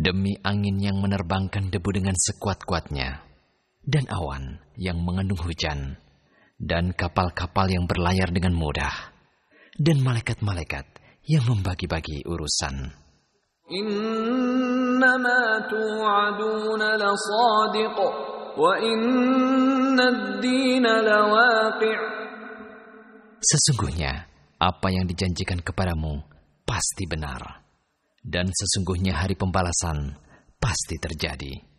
Demi angin yang menerbangkan debu dengan sekuat-kuatnya, dan awan yang mengandung hujan, dan kapal-kapal yang berlayar dengan mudah, dan malaikat-malaikat yang membagi-bagi urusan. Innama tu'aduna lasadiq, wa inna ad-dina lawaqi'. Sesungguhnya, apa yang dijanjikan kepadamu pasti benar. Dan sesungguhnya hari pembalasan pasti terjadi.